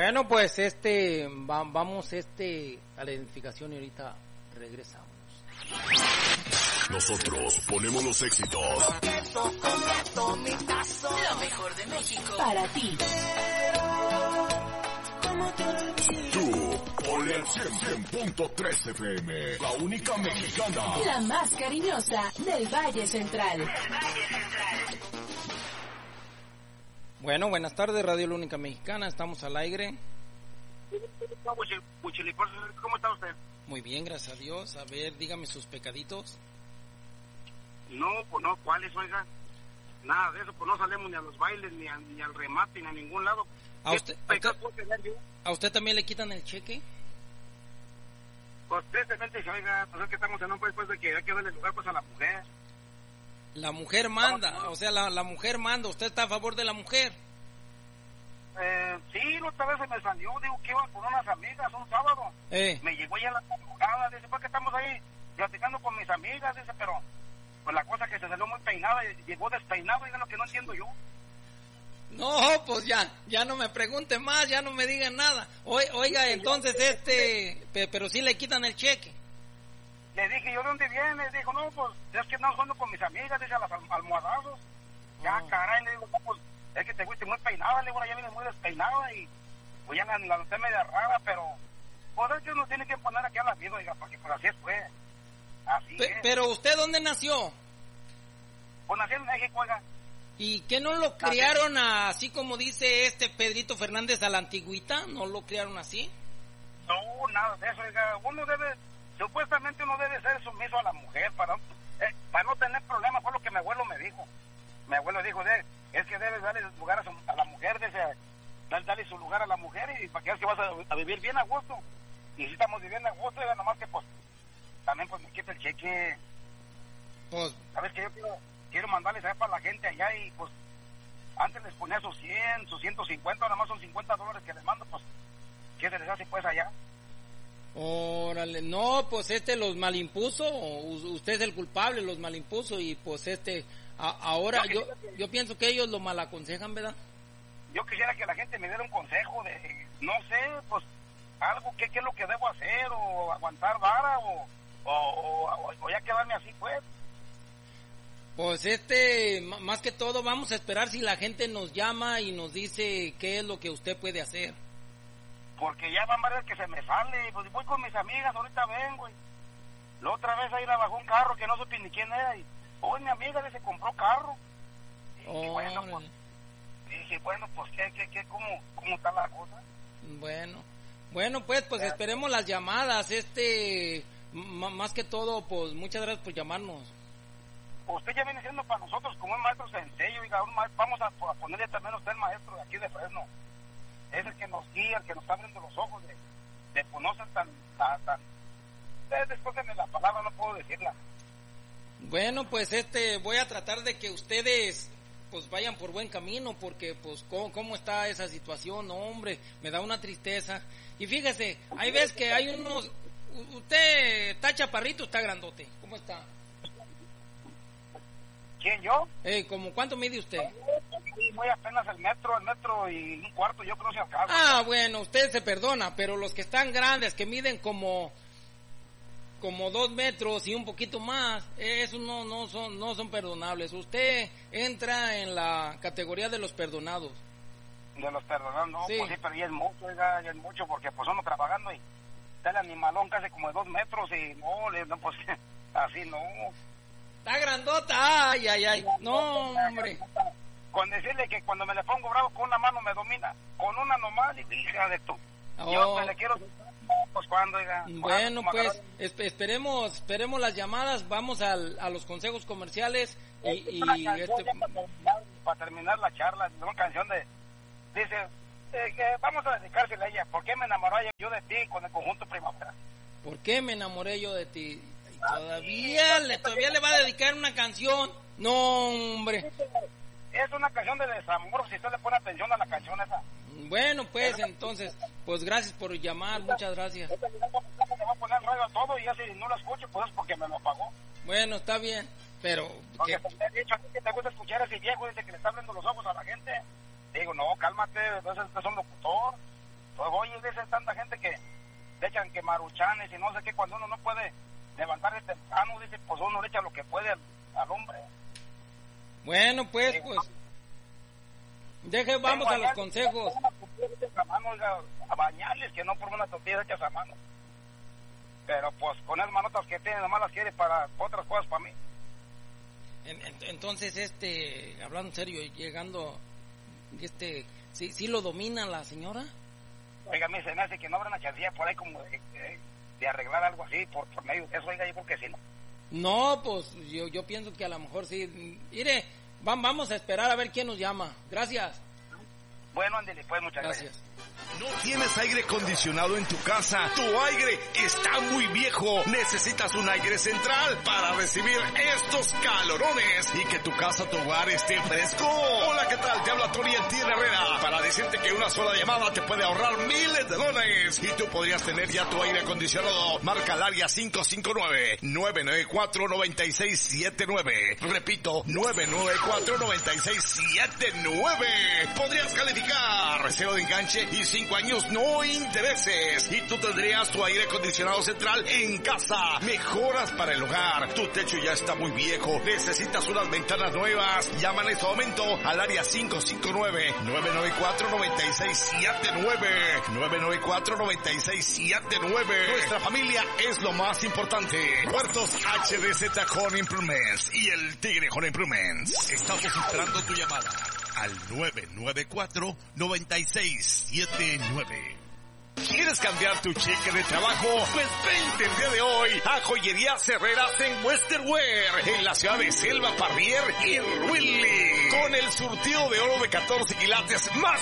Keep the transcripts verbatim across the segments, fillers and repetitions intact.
Bueno, pues este, va, vamos este a la identificación y ahorita regresamos. Nosotros ponemos los éxitos. Lo mejor de México para ti. Tú, ponle al cien punto tres F M, la única mexicana, la más cariñosa del Valle Central. Bueno, buenas tardes, Radio La Única Mexicana, estamos al aire. ¿Cómo está usted? Muy bien, gracias a Dios. A ver, dígame sus pecaditos. No, pues no, ¿cuáles, oiga? Nada de eso, pues no salimos ni a los bailes, ni, a, ni al remate, ni a ningún lado. ¿A usted, a, usted, ¿A usted también le quitan el cheque? Pues tristemente, oiga, pues es que estamos en un país pues, de que hay que darle lugar pues a la mujer. La mujer manda, o sea, la, la mujer manda. ¿Usted está a favor de la mujer? Eh, sí, otra vez se me salió, digo que iba con unas amigas un sábado. Eh. Me llegó ya la madrugada, dice, ¿por qué estamos ahí platicando con mis amigas? Dice, pero pues la cosa que se salió muy peinada, y llegó despeinado, y es lo que no entiendo yo. No, pues ya, ya no me pregunte más, ya no me digan nada. O, oiga, entonces este, pero sí le quitan el cheque. Le dije, ¿yo de dónde vienes? Dijo, no, pues, es que no jugando con mis amigas, dice, a las almohadazos. Ya, oh. Caray, le digo, no, pues, es que te fuiste muy peinada, le digo, ya vienes muy despeinada y, pues, ya la, la noté media rara, pero, pues, es que uno tiene que poner aquí a la vida, oiga, porque, pues, así fue. Así Pe- es. Pero, ¿usted dónde nació? Pues, nací en México, oiga. ¿Y qué no lo criaron a, así como dice este Pedrito Fernández, a la antigüita? ¿No lo criaron así? No, nada de eso, oiga, uno debe... Supuestamente uno debe ser sumiso a la mujer para, eh, para no tener problemas, fue lo que mi abuelo me dijo. Mi abuelo dijo, de, es que debes darle lugar a, su, a la mujer, debe, darle su lugar a la mujer y para que es que vas a, a vivir bien a gusto. Y si estamos viviendo a gusto, era nomás que pues, también pues me quita el cheque. Pues, sabes que yo quiero, quiero mandarles a para la gente allá y pues, antes les ponía sus cien, sus ciento cincuenta, ahora más son cincuenta dólares que les mando, pues, ¿qué se les hace pues allá? Órale, no, pues este los malimpuso, usted es el culpable, los malimpuso y pues este, a, ahora yo que, yo pienso que ellos lo malaconsejan, ¿verdad? Yo quisiera que la gente me diera un consejo de, no sé, pues algo, ¿qué, qué es lo que debo hacer? O aguantar vara o, o, o, o ya quedarme así, pues. Pues este, más que todo vamos a esperar si la gente nos llama y nos dice qué es lo que usted puede hacer. Porque ya van varias que se me sale, pues voy con mis amigas, ahorita vengo, y la otra vez ahí la bajó un carro que no supe ni quién era, y hoy mi amiga se compró carro. Y dije, oh, bueno, pues, dije, bueno, pues, ¿qué, qué, qué, cómo, cómo está la cosa? Bueno, bueno, pues, pues esperemos las llamadas, este, m- más que todo, pues, muchas gracias por llamarnos. Usted ya viene siendo para nosotros como un maestro sencillo, oiga, un maestro, vamos a, a ponerle también a usted el maestro de aquí de Fresno. Es el que nos guía, el que nos está abriendo los ojos de, de pues no ser tan, tan, tan, después de la palabra no puedo decirla. Bueno, pues este, voy a tratar de que ustedes, pues vayan por buen camino, porque pues cómo, cómo está esa situación, no, hombre, me da una tristeza. Y fíjese, hay veces que hay unos, usted está chaparrito, está grandote, ¿cómo está? ¿Quién, yo? Eh, ¿cómo cuánto mide usted? Sí, muy apenas el metro, el metro y un cuarto, yo creo que se alcanza. Ah, bueno, usted se perdona, pero los que están grandes, que miden como como dos metros y un poquito más, esos no no son no son perdonables. Usted entra en la categoría de los perdonados. De los perdonados, no, sí. Pues sí, pero ya es mucho, oiga, ya es mucho, porque pues uno trabajando y está el animalón casi como de dos metros y no, le, no pues así no. Está grandota, ay, ay, ay, no, hombre. Con decirle que cuando me le pongo bravo con una mano me domina, con una nomás y hija de tú. Oh. Yo me le quiero, pues cuando, oiga. Bueno, pues esp- esperemos, esperemos las llamadas, vamos al, a los consejos comerciales y, y este... para, terminar, para terminar la charla, una canción de, dice, eh, que vamos a dedicársela a ella, ¿por qué me enamoré yo de ti con el conjunto Primavera? ¿Por qué me enamoré yo de ti? Todavía le, todavía le va a dedicar una canción. No, hombre. Es una canción de desamor, si usted le pone atención a la canción esa. Bueno, pues entonces, pues gracias por llamar, muchas gracias. Le va a poner radio a todo y ya si no lo escucho, pues es porque me lo pagó. Bueno, está bien, pero... Porque te he dicho a ti que te gusta escuchar a ese viejo, dice que le está abriendo los ojos a la gente. Digo, no, cálmate, entonces es un locutor. pues oye, dice tanta gente que le echan que maruchanes y no sé qué, cuando uno no puede levantarse temprano, dice, pues uno le echa lo que puede al, al hombre. Bueno, pues, pues, deje, vamos a los consejos. A mano, oiga, a bañarles, que no por una tortilla hechas a mano. Pero pues con esas manotas que tiene, nomás las quiere para otras cosas para mí. Entonces, este, hablando en serio, llegando, este, ¿sí, sí lo domina la señora? Oiga, a mí se me hace que no habrá una chancilla por ahí como de, de, de arreglar algo así por, por medio de eso, oiga, yo porque si no. No, pues yo, yo pienso que a lo mejor sí. Mire, vamos a esperar a ver quién nos llama. Gracias. Bueno, ándele, pues, muchas gracias. Gracias. ¿No tienes aire acondicionado en tu casa? ¿Tu aire está muy viejo? ¿Necesitas un aire central para recibir estos calorones y que tu casa, tu hogar esté fresco? Hola, ¿qué tal? Te habla Tony El Tigre Herrera para decirte que una sola llamada te puede ahorrar miles de dólares y tú podrías tener ya tu aire acondicionado. Marca al área cinco cinco nueve, nueve nueve cuatro, nueve seis siete nueve. Repito, nueve nueve cuatro, nueve seis siete nueve. Podrías calificar cero de enganche y cinco años no intereses. Y tú tendrías tu aire acondicionado central en casa. Mejoras para el hogar. Tu techo ya está muy viejo. Necesitas unas ventanas nuevas. Llama en este momento al área cinco cinco nueve, nueve nueve cuatro, nueve seis siete nueve. nueve nueve cuatro, nueve seis siete nueve. Nuestra familia es lo más importante. Puertos H D Z Home Improvements y el Tigre Home Improvements. Estamos esperando tu llamada al nueve nueve cuatro, nueve seis siete nueve. ¿Quieres cambiar tu cheque de trabajo? Pues vente el día de hoy a Joyerías Herreras en Western Wear, en la ciudad de Selva, Parrier y Ruili, con el surtido de oro de catorce quilates más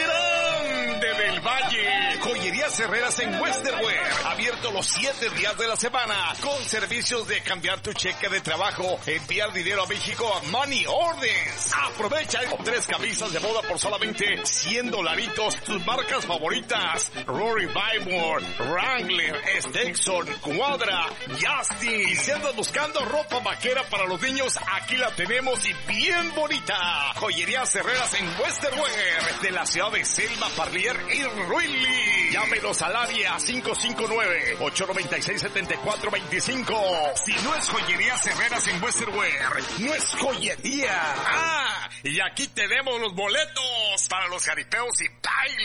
grande del Valle. Joyerías Herreras en Western Wear, abierto los siete días de la semana, con servicios de cambiar tu cheque de trabajo, enviar dinero a México a Money Orders. Aprovecha tres camisas de boda por solamente cien dolaritos, tus marcas favoritas, Rory Byword, Wrangler, Stetson, Cuadra, Justin. Y si andas buscando ropa vaquera para los niños, aquí la tenemos y bien bonita. Joyerías Herreras en Western Wear, de la ciudad de Selma, Parlier y Ruili. Llámenos al área cinco cinco nueve, ocho nueve seis, siete cuatro dos cinco. Si no es Joyerías Herreras en Western Wear, no es joyería. Ah, y aquí tenemos los boletos para los jaripeos y baile.